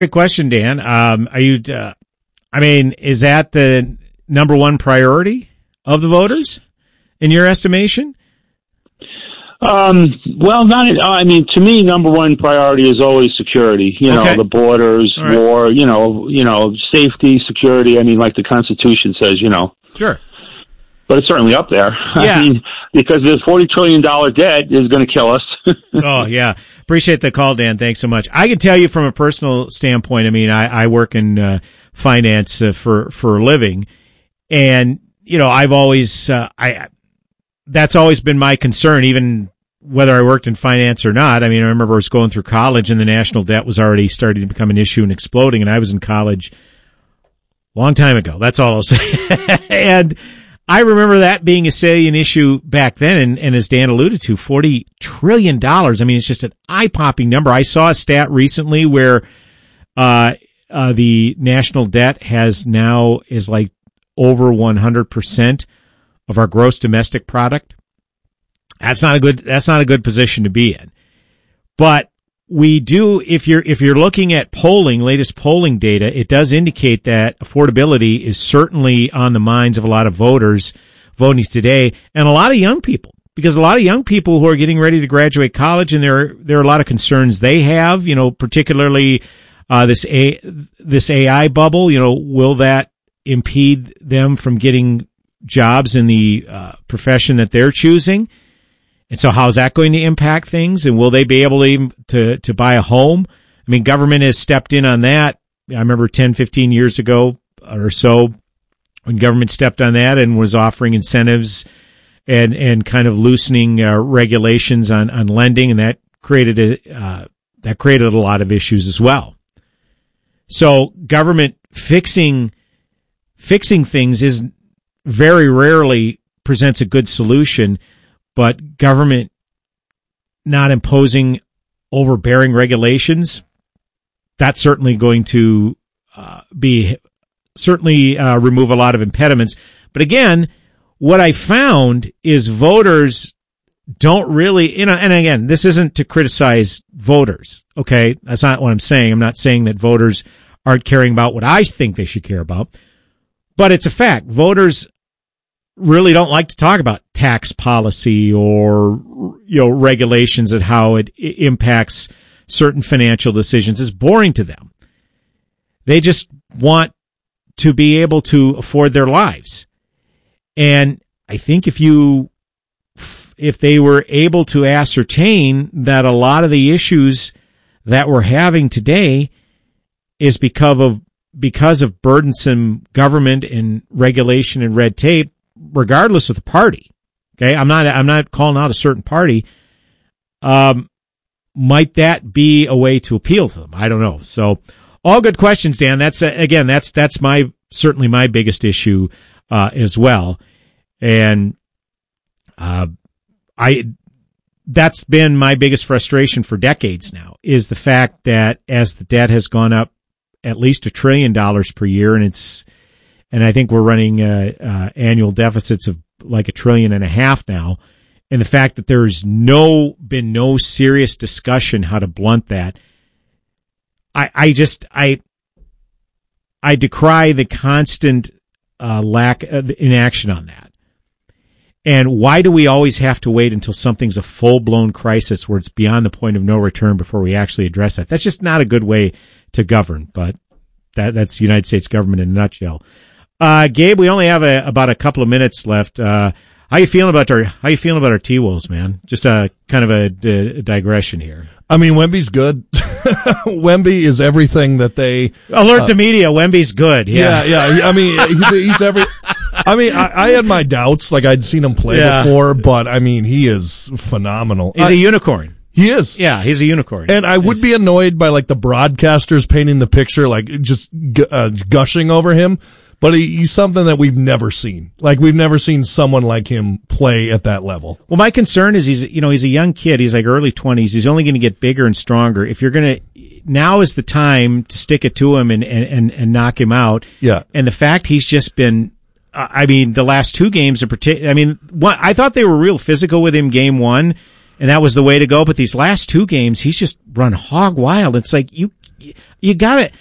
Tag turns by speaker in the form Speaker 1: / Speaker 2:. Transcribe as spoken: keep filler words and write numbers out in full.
Speaker 1: Good question, Dan. Um, are you, uh, I mean, is that the number one priority of the voters in your estimation?
Speaker 2: Um, well, not, I mean, to me, number one priority is always security, you know,
Speaker 1: okay.
Speaker 2: the borders,
Speaker 1: right.
Speaker 2: war, you know, you know, safety, security. I mean, like the Constitution says, you know.
Speaker 1: Sure.
Speaker 2: But it's certainly up there.
Speaker 1: Yeah.
Speaker 2: I mean, because the forty trillion dollars debt is going to kill us.
Speaker 1: Oh, yeah. Appreciate the call, Dan. Thanks so much. I can tell you from a personal standpoint, I mean, I, I work in uh, finance uh, for, for a living. And, you know, I've always, uh, I, that's always been my concern, even whether I worked in finance or not. I mean, I remember I was going through college and the national debt was already starting to become an issue and exploding. And I was in college a long time ago. That's all I'll say. And I remember that being a salient issue back then. And, and as Dan alluded to, forty trillion dollars. I mean, it's just an eye-popping number. I saw a stat recently where, uh, uh, the national debt has now is like over one hundred percent of our gross domestic product. That's not a good, that's not a good position to be in. But we do, if you're, if you're looking at polling, latest polling data, it does indicate that affordability is certainly on the minds of a lot of voters voting today and a lot of young people, because a lot of young people who are getting ready to graduate college, and there, there are a lot of concerns they have, you know, particularly, uh, this A, this A I bubble, you know, will that impede them from getting jobs in the uh, profession that they're choosing? And so how's that going to impact things? And will they be able to, even, to, to buy a home? I mean, government has stepped in on that. I remember ten, fifteen years ago or so when government stepped on that and was offering incentives and, and kind of loosening uh, regulations on, on lending. And that created a, uh, that created a lot of issues as well. So government fixing, fixing things is very rarely presents a good solution. But government not imposing overbearing regulations, that's certainly going to uh, be certainly uh, remove a lot of impediments. But again, what I found is voters don't really, you know, and again, this isn't to criticize voters, okay? That's not what I'm saying. I'm not saying that voters aren't caring about what I think they should care about. But it's a fact. Voters really don't like to talk about tax policy or, you know, regulations and how it impacts certain financial decisions. It's boring to them. They just want to be able to afford their lives. And I think if you, if they were able to ascertain that a lot of the issues that we're having today is because of, because of burdensome government and regulation and red tape, regardless of the party. Okay. I'm not, I'm not calling out a certain party. Um, might that be a way to appeal to them? I don't know. So all good questions, Dan. That's, uh, again, that's, that's my, certainly my biggest issue, uh, as well. And, uh, I, that's been my biggest frustration for decades now, is the fact that as the debt has gone up at least a trillion dollars per year, and it's, and I think we're running uh, uh, annual deficits of like a trillion and a half now. And the fact that there's no been no serious discussion how to blunt that, I, I just I I decry the constant uh, lack of inaction on that. And why do we always have to wait until something's a full blown crisis where it's beyond the point of no return before we actually address that? That's just not a good way to govern. But that that's the United States government in a nutshell. Uh, Gabe, we only have a, about a couple of minutes left. Uh, how you feeling about our, how you feeling about our T-Wolves, man? Just a kind of a, a digression here.
Speaker 3: I mean, Wemby's good. Wemby is everything that they
Speaker 1: alert
Speaker 3: uh,
Speaker 1: the media. Wemby's good. Yeah.
Speaker 3: Yeah. Yeah. I mean, he's, he's every, I mean, I, I had my doubts. Like I'd seen him play yeah. before, but I mean, he is phenomenal.
Speaker 1: He's
Speaker 3: I,
Speaker 1: a unicorn.
Speaker 3: He is.
Speaker 1: Yeah, he's a unicorn.
Speaker 3: And I would be annoyed by like the broadcasters painting the picture, like just gu- uh, gushing over him. But he, he's something that we've never seen. Like we've never seen someone like him play at that level.
Speaker 1: Well, my concern is he's, you know, he's a young kid. He's like early twenties. He's only going to get bigger and stronger. If you're going to, now is the time to stick it to him and, and, and, and knock him out.
Speaker 3: Yeah.
Speaker 1: And the fact he's just been, uh, I mean, the last two games in particular, I mean, one, I thought they were real physical with him game one, and that was the way to go. But these last two games, he's just run hog wild. It's like you, You got it.